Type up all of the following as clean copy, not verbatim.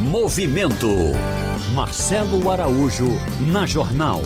Movimento. Marcelo Araújo na Jornal.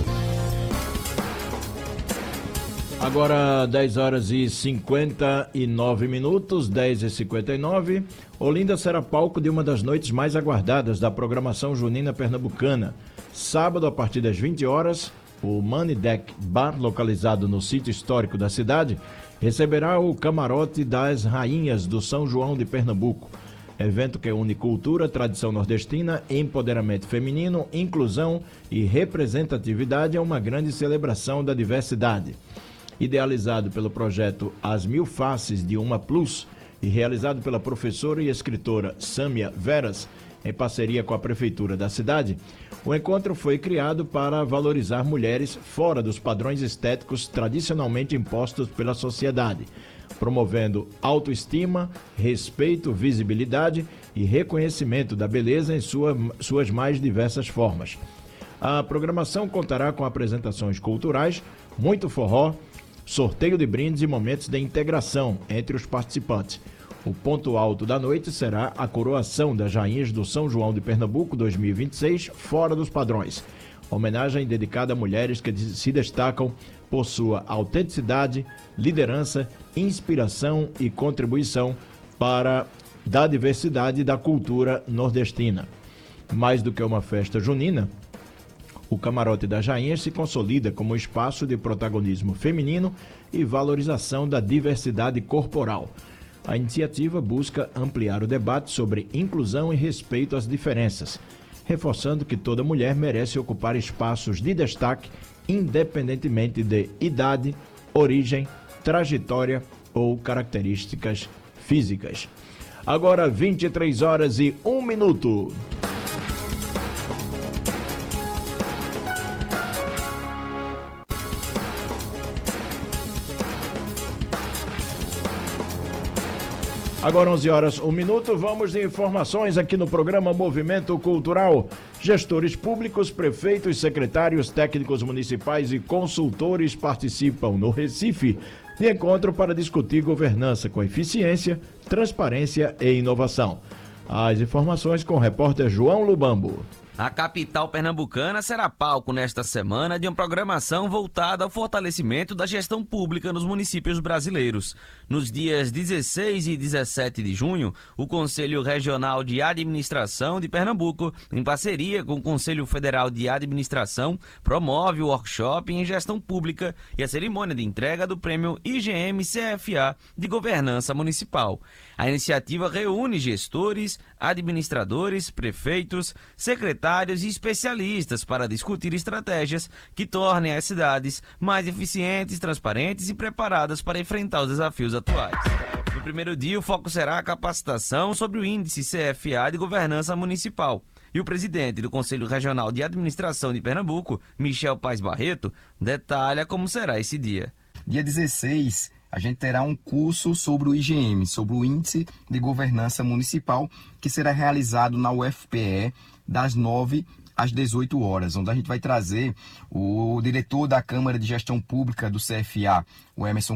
Agora 10 horas e 59 minutos, 10h59. Olinda será palco de uma das noites mais aguardadas da programação junina pernambucana. Sábado, a partir das 20 horas, o Money Deck Bar, localizado no sítio histórico da cidade, receberá o camarote das Rainhas do São João de Pernambuco. Evento que une cultura, tradição nordestina, empoderamento feminino, inclusão e representatividade, é uma grande celebração da diversidade. Idealizado pelo projeto As Mil Faces de Uma Plus e realizado pela professora e escritora Sâmia Veras, em parceria com a prefeitura da cidade, o encontro foi criado para valorizar mulheres fora dos padrões estéticos tradicionalmente impostos pela sociedade, promovendo autoestima, respeito, visibilidade e reconhecimento da beleza em suas mais diversas formas. A programação contará com apresentações culturais, muito forró, sorteio de brindes e momentos de integração entre os participantes. O ponto alto da noite será a coroação das Rainhas do São João de Pernambuco 2026, fora dos padrões. Homenagem dedicada a mulheres que se destacam por sua autenticidade, liderança, inspiração e contribuição para a diversidade da cultura nordestina. Mais do que uma festa junina, o Camarote das Rainhas se consolida como espaço de protagonismo feminino e valorização da diversidade corporal. A iniciativa busca ampliar o debate sobre inclusão e respeito às diferenças, reforçando que toda mulher merece ocupar espaços de destaque, independentemente de idade, origem, trajetória ou características físicas. Agora 23 horas e 1 minuto. Agora 11 horas, 1 minuto, vamos de informações aqui no programa Movimento Cultural. Gestores públicos, prefeitos, secretários, técnicos municipais e consultores participam no Recife de encontro para discutir governança com eficiência, transparência e inovação. As informações com o repórter João Lubambo. A capital pernambucana será palco nesta semana de uma programação voltada ao fortalecimento da gestão pública nos municípios brasileiros. Nos dias 16 e 17 de junho, o Conselho Regional de Administração de Pernambuco, em parceria com o Conselho Federal de Administração, promove o workshop em gestão pública e a cerimônia de entrega do prêmio IGM-CFA de Governança Municipal. A iniciativa reúne gestores, administradores, prefeitos, secretários e especialistas para discutir estratégias que tornem as cidades mais eficientes, transparentes e preparadas para enfrentar os desafios atuais. No primeiro dia, o foco será a capacitação sobre o Índice CFA de Governança Municipal. E o presidente do Conselho Regional de Administração de Pernambuco, Michel Paes Barreto, detalha como será esse dia. Dia 16, a gente terá um curso sobre o IGM, sobre o Índice de Governança Municipal, que será realizado na UFPE das 9 às 18 horas, onde a gente vai trazer o diretor da Câmara de Gestão Pública do CFA, o Emerson